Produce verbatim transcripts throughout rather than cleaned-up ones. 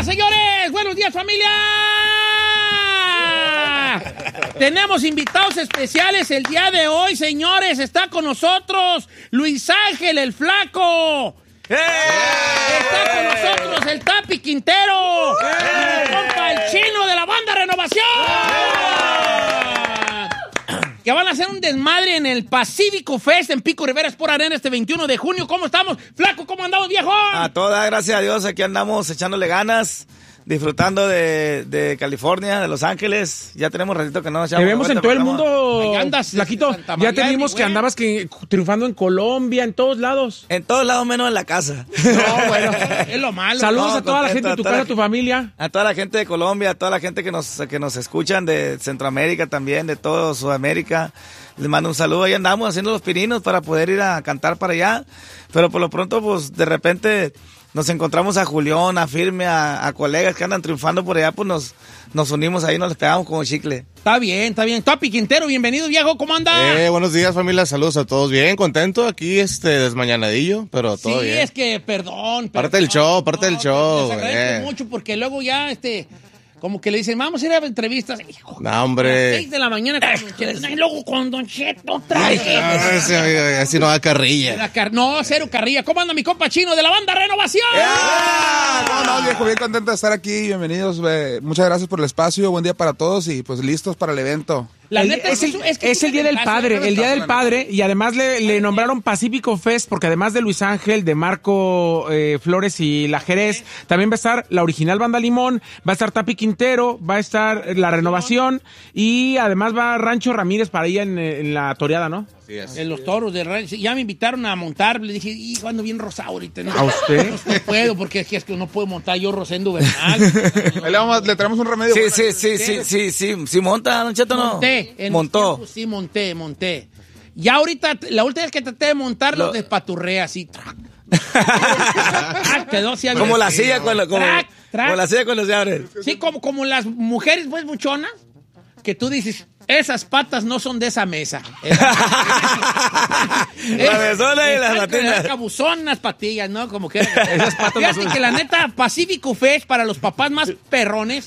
días, señores. Buenos días, familia. Tenemos invitados especiales el día de hoy, señores. Está con nosotros Luis Ángel, el Flaco. ¡Eh! Está con nosotros el Tapi Quintero. ¡Eh! Y compa, el Chino de la banda Renovación. ¡Eh! Que van a hacer un desmadre en el Pacífico Fest en Pico Rivera Sport Arena este veintiuno de junio. ¿Cómo estamos? Flaco, ¿cómo andamos, viejo? A toda, gracias a Dios. Aquí andamos echándole ganas. Disfrutando de, de California, de Los Ángeles. Ya tenemos ratito que no nos echamos. Te vemos en todo el mundo, andas, Flaquito. Ya te vimos que andabas que, triunfando en Colombia, en todos lados. En todos lados menos en la casa. No, bueno, es lo malo. Saludos no, a toda la gente de tu casa, a tu familia. A toda la gente de Colombia, a toda la gente que nos, que nos escuchan de Centroamérica también, de todo Sudamérica. Les mando un saludo. Ahí andamos haciendo los pininos para poder ir a cantar para allá. Pero por lo pronto, pues, de repente... Nos encontramos a Julián, a Firme, a, a colegas que andan triunfando por allá, pues nos, nos unimos ahí, nos les pegamos como chicle. Está bien, está bien. Tapi Quintero, bienvenido, viejo, ¿cómo anda? Eh, buenos días, familia, saludos a todos. Bien, contento aquí, este, desmañanadillo, pero todo sí, bien. Sí, es que, perdón. Parte perdón, del show, parte no, del show. Les agradezco eh. mucho porque luego ya, este... Como que le dicen, vamos a ir a entrevistas. Hijo, no, hombre. A las seis de la mañana con Don Cheto. Y luego con Don Cheto trae. Así no da carrilla. Car no, cero carrilla. ¿Cómo anda mi compa Chino de la banda Renovación? ¡Yeah! ¿Cómo no, viejo? Bien contento de estar aquí. Bienvenidos. Eh, muchas gracias por el espacio. Buen día para todos y pues listos para el evento. La el, neta, es, el, es, que es el Día del Padre, el Día del Padre, y además le, le nombraron Pacífico Fest, porque además de Luis Ángel, de Marco eh, Flores y La Jerez, también va a estar la original Banda Limón, va a estar Tapi Quintero, va a estar La Renovación, y además va Rancho Ramírez para ir en, en la toreada, ¿no? Sí, en los toros de Rancho. Ya me invitaron a montar, le dije, hijo, ando bien rosado ahorita. ¿No? ¿A usted? No, no puedo, porque es que, es que no puedo montar yo Rosendo Bernal. Ahí le, vamos, le traemos un remedio. Sí, sí, sí, sí, sí, sí, sí, monta, Don Cheto, ¿no? Monté. En Montó. Tiempos, sí, monté, monté. Ya ahorita, la última vez que traté de montar, lo despaturré así. Quedó así. Como la silla cuando, como, track, track. como la silla cuando se abre. Sí, como, como las mujeres, pues, muchonas, que tú dices... Esas patas no son de esa mesa. La mesona y las patinas. Cabuzonas patillas, ¿no? Como que... Esas patas Fíjate no son... que la neta, Pacífico Fest, para los papás más perrones,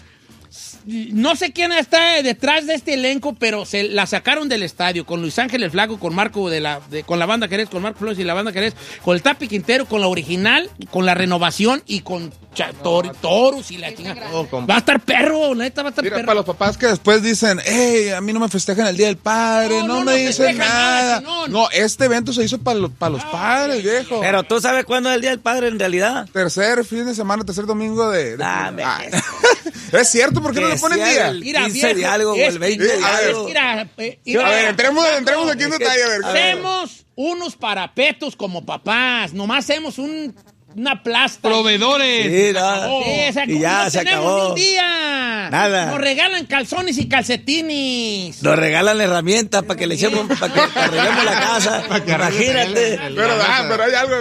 no sé quién está detrás de este elenco, pero se la sacaron del estadio con Luis Ángel el Flaco, con Marco de la de, con la banda Jerez, con Marco Flores y la banda Jerez, con el Tapi Quintero, con la original, con la Renovación y con tor, toros y la chingada. Va a estar perro, neta va a estar Mira, perro. Para los papás que después dicen, hey, a mí no me festejan el Día del Padre, no, no, no me no dicen nada. nada no, no, este evento se hizo para los, para los no, padres, viejo. Pero tú sabes cuándo es el Día del Padre en realidad. Tercer fin de semana, tercer domingo de... de ah, ah. Es cierto, ¿por qué no le ponen día? El quince mira, de algo o el veinte de algo. Mira, eh, mira, a ver, entremos, entremos aquí en detalle. A ver, hacemos unos parapetos como papás, nomás hacemos un... Una plasta. Proveedores. Sí, no. Sí, o sea, y ya no se tenemos acabó. Ni un día. Nada. Nos regalan calzones y calcetines. Nos regalan herramientas para que le echemos, para que arreglemos la casa. Imagínate. El, el, pero, ah, pero hay algo.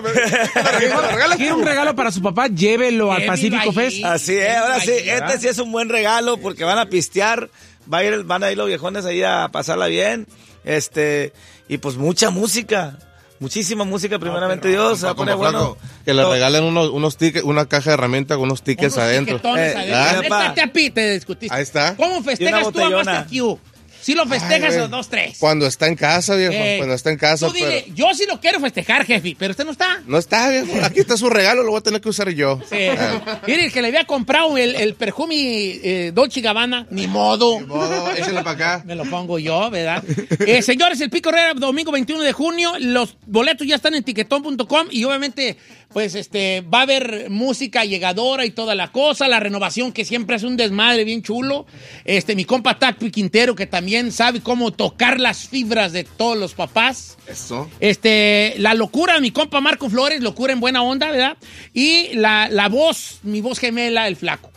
¿Quiere un regalo para su papá? Llévelo al Pacífico Fest. Así es, ahora sí. Este sí es un buen regalo porque van a pistear. Va a ir, van a ir los viejones ahí a pasarla bien. Este, y pues mucha música. Muchísima música, primeramente, no, Dios. Se va a poner bueno. Que le regalen unos, unos tickets, una caja de herramientas con unos tickets unos adentro. Eh, adentro. ¿Ah? Te, te, te discutiste. Ahí está. ¿Cómo festejas tú a Master Q? Si lo festejas a dos, tres. Cuando está en casa, viejo. Eh, cuando está en casa. Tú dile, pero... yo sí lo quiero festejar, jefe, pero usted no está. No está, viejo. Aquí está su regalo, lo voy a tener que usar yo. Sí. Ah. Mire, el que le había comprado el, el perfume eh, Dolce Gabbana, ni modo. Ni modo, échale para acá. Me lo pongo yo, ¿verdad? eh, señores, el Pico Herrera, domingo veintiuno de junio. Los boletos ya están en tiquetón punto com y obviamente, pues, este, va a haber música llegadora y toda la cosa. La Renovación, que siempre es un desmadre bien chulo. Este, mi compa Tapi Quintero, que también sabe cómo tocar las fibras de todos los papás. Eso. Este, la locura, mi compa Marco Flores, locura en buena onda, ¿verdad? Y la, la voz, mi voz gemela, el Flaco.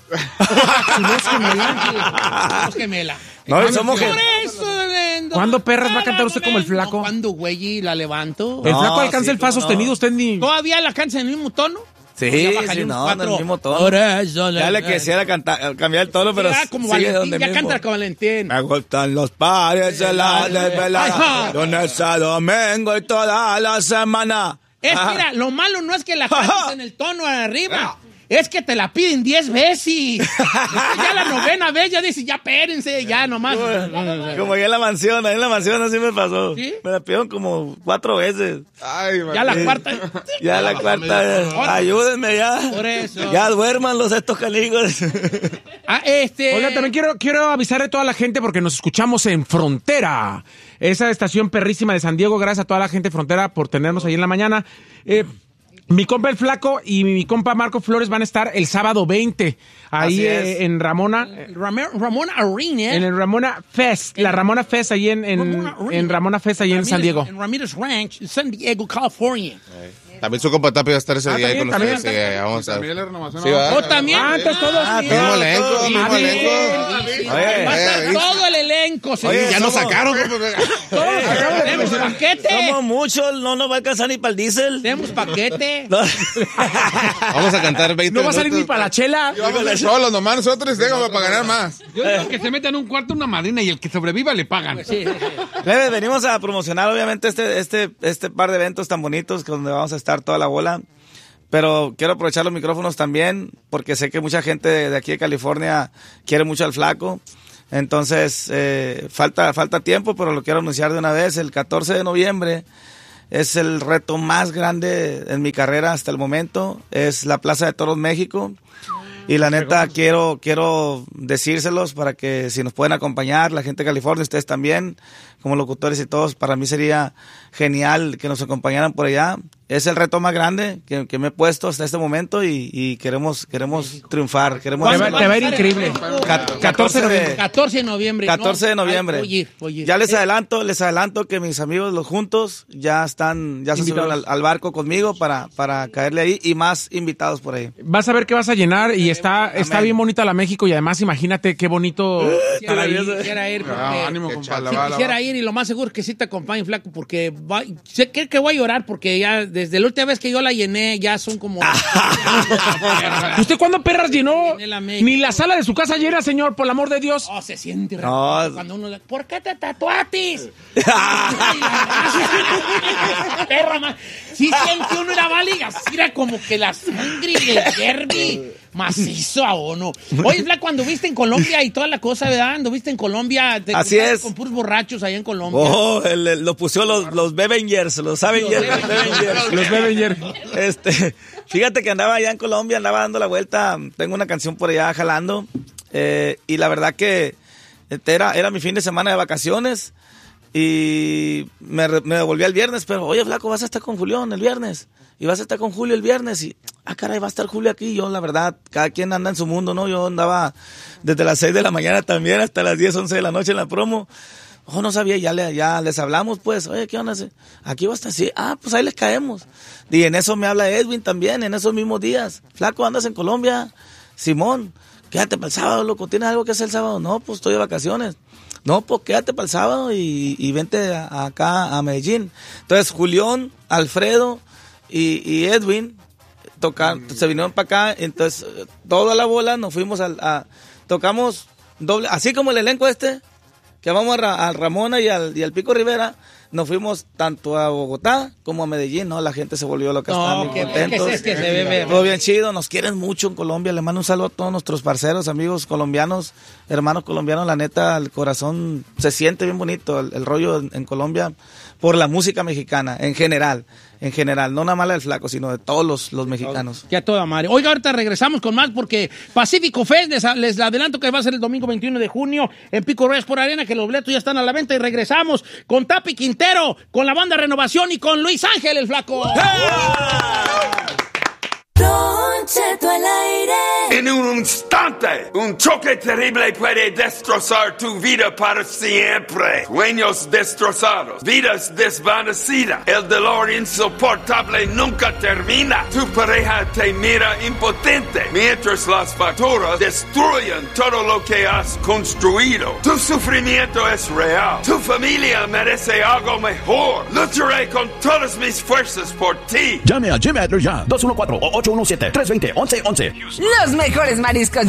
Mi voz gemela. Mi voz gemela. No, somos Por eso, ¿Cuándo perras va a cantar usted como el Flaco? No, ¿cuándo, güey? La levanto. El Flaco no, alcanza sí, el fa sostenido, no. usted ni... ¿Todavía la cansa en el mismo tono? Sí, sí, no, en el mismo tono. Ahora eso, ya le quisiera cantar, cambiar el tono, pero ya, como sigue Valentín, donde ya mismo. canta como Valentín. Me gustan los pares de la desvelada, lunes a domingo y toda la semana. Es, mira, lo malo no es que la cantes en el tono arriba. es que te la piden diez veces. Ya la novena vez ya dice, ya espérense, ya nomás. Como, como ya en la mansión, ahí en la mansión así me pasó. ¿Sí? Me la pidieron como cuatro veces. Ay, ya la cuarta. Ya la cuarta. Ayúdenme ya. Por eso. Ya duerman los estos caligos. Ah, este... Oiga, también quiero, quiero avisar a toda la gente porque nos escuchamos en Frontera. Esa estación perrísima de San Diego. Gracias a toda la gente de Frontera por tenernos ahí en la mañana. Eh... Mi compa el Flaco y mi compa Marco Flores van a estar el sábado veinte ahí eh, en Ramona. Ram- Ramona Arena. En el Ramona Fest. En la Ramona Fest ahí en, en, Ramona, en Ramona Fest ahí en San Diego. En Ramirez Ranch, San Diego, California. Ahí. También su compa Tapi va a estar ese ah, día ahí con ustedes. Sí, vamos a... También la renovación. Sí, ¿O también? Ah, entonces todos. Ah, mismo elenco, mismo elenco. Oye, va a estar todo el elenco. Oye, ya nos sacaron. Tenemos paquete. Somos muchos, no nos va a alcanzar ni para el diésel. Tenemos paquete. No. Vamos a cantar veinte No va a salir ni para la chela. Vamos solos nomás, nosotros déjame para ganar más. Yo digo que se metan en un cuarto una madrina y el que sobreviva le pagan. Sí, sí, sí. Venimos a promocionar obviamente este, este, este par de eventos tan bonitos donde vamos a estar toda la bola. Pero quiero aprovechar los micrófonos también porque sé que mucha gente de aquí de California quiere mucho al Flaco. Entonces, eh, falta, falta tiempo, pero lo quiero anunciar de una vez. El catorce de noviembre es el reto más grande en mi carrera hasta el momento. Es la Plaza de Toros México. Y la neta, quiero, quiero decírselos para que si nos pueden acompañar, la gente de California, ustedes también, como locutores y todos, para mí sería genial que nos acompañaran por allá. Es el reto más grande que, que me he puesto hasta este momento y, y queremos queremos triunfar. Queremos te, va, te va a ir increíble. catorce de, catorce de noviembre. catorce de noviembre. Voy a ir, voy a ir. Ya les adelanto, les adelanto que mis amigos los juntos ya están, ya se subieron al, al barco conmigo para, para caerle ahí y más invitados por ahí. Vas a ver que vas a llenar y está, está bien bonita la México y además imagínate qué bonito estar ahí. Quisiera ir, porque, no, ánimo, compa, la sí, va, quisiera la ir y lo más seguro es que sí te acompañe, Flaco, porque va, sé que, que voy a llorar porque ya desde la última vez que yo la llené ya son como... ¿Usted cuándo perras llenó? La Ni la sala de su casa llena, señor, por el amor de Dios. Oh, se siente no. cuando uno le... ¿Por qué te tatuatis? Perra más. Sí siente uno la váliga, era como que la sangre del derby macizo a uno. Oye, Flaco, cuando viste en Colombia y toda la cosa, ¿verdad? Anduviste en Colombia. Te Así es. Con puros borrachos allá en Colombia. Oh, el, el, lo pusieron los, los Bevengers, los Avengers. Los Bevengers. Los Bevengers. Este, fíjate que andaba allá en Colombia, andaba dando la vuelta. Tengo una canción por allá jalando. Eh, y la verdad que era, era mi fin de semana de vacaciones. Y me, me devolví el viernes, pero oye, Flaco, vas a estar con Julián el viernes. Y vas a estar con Julio el viernes. Y, ah, caray, va a estar Julio aquí. Yo, la verdad, cada quien anda en su mundo, ¿no? Yo andaba desde las seis de la mañana también hasta las diez, once de la noche en la promo. Oh, no sabía, ya, le, ya les hablamos, pues. Oye, ¿qué onda? Aquí va a estar así. Ah, pues ahí les caemos. Y en eso me habla Edwin también, en esos mismos días. Flaco, ¿andas en Colombia? Simón, quédate para el sábado, loco. ¿Tienes algo que hacer el sábado? No, pues estoy de vacaciones. No, pues quédate para el sábado y, y vente a, acá a Medellín. Entonces, Julián, Alfredo y, y Edwin tocar, mm. se vinieron para acá. Entonces, toda la bola nos fuimos a, a tocamos doble, así como el elenco este, que vamos a, a Ramona y al, y al Pico Rivera. Nos fuimos tanto a Bogotá como a Medellín, ¿no? La gente se volvió loca, no, estaban muy contentos. Que es que se ve, todo bien chido, nos quieren mucho en Colombia. Le mando un saludo a todos nuestros parceros, amigos colombianos, hermanos colombianos. La neta, el corazón se siente bien bonito, el, el rollo en, en Colombia, por la música mexicana, en general. En general, no nada más la del Flaco, sino de todos los, los mexicanos. Que a toda madre. Oiga, ahorita regresamos con más porque Pacífico Fest, les, les adelanto que va a ser el domingo veintiuno de junio en Pico Reyes por Arena, que los boletos ya están a la venta y regresamos con Tapi Quintero, con la banda Renovación y con Luis Ángel, el Flaco. Don Cheto al aire. En un instante, un choque terrible puede destrozar tu vida para siempre. Sueños destrozados, vidas desvanecidas. El dolor insoportable nunca termina. Tu pareja te mira impotente, mientras las facturas destruyen todo lo que has construido. Tu sufrimiento es real. Tu familia merece algo mejor. Lucharé con todas mis fuerzas por ti. Llame a Jimmy Adler ya. dos uno cuatro, ocho uno siete, tres dos cero, once once. Los mejores mariscos de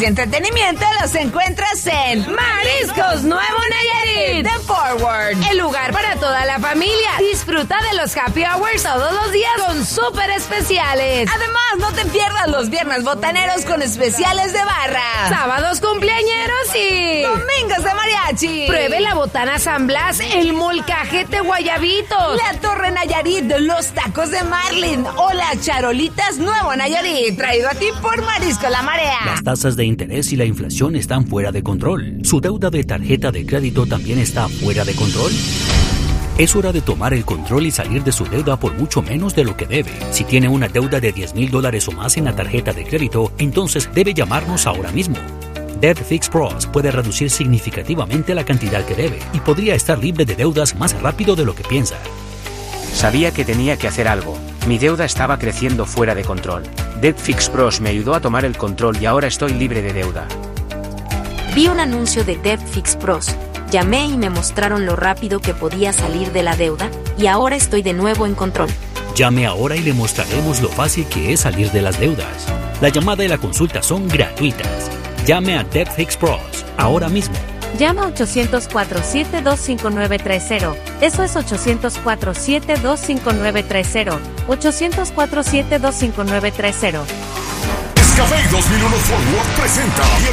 entretenimiento los encuentras en Mariscos Nuevo Nayarit, The Forward, el lugar para toda la familia. Disfruta de los happy hours todos los días con súper especiales. Además, no te pierdas los viernes botaneros con especiales de barra, sábados cumpleañeros y domingos de mariachi. Pruebe la botana San Blas, el molcajete Guayabitos, la Torre Nayarit, los tacos de Marlin o las charolitas Nuevo Nayarit, traído a ti por Marisco La Marea. Las tasas de interés y la inflación están fuera de control. ¿Su deuda de tarjeta de crédito también está fuera de control? Es hora de tomar el control y salir de su deuda por mucho menos de lo que debe. Si tiene una deuda de diez mil dólares o más en la tarjeta de crédito, entonces debe llamarnos ahora mismo. Debt Fix Pros puede reducir significativamente la cantidad que debe y podría estar libre de deudas más rápido de lo que piensa. Sabía que tenía que hacer algo. Mi deuda estaba creciendo fuera de control. Debt Fix Pros me ayudó a tomar el control y ahora estoy libre de deuda. Vi un anuncio de Debt Fix Pros. Llamé y me mostraron lo rápido que podía salir de la deuda y ahora estoy de nuevo en control. Llame ahora y le mostraremos lo fácil que es salir de las deudas. La llamada y la consulta son gratuitas. Llame a Debt Fix Pros ahora mismo. Llama a ochocientos cuatro siete dos cinco nueve tres cero. Eso es ochocientos cuatro siete dos cinco nueve tres cero. ochocientos cuatro siete dos cinco nueve tres cero. Escabel dos mil uno Forward presenta